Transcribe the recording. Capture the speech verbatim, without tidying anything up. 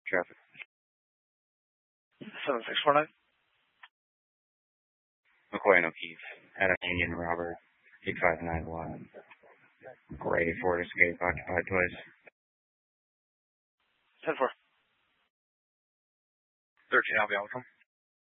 Traffic. seven six four nine. McCoy and O'Keefe. Adam Union Robert. eight five nine one. Gray Ford Escape occupied place. ten four. thirteen, I'll be on with them.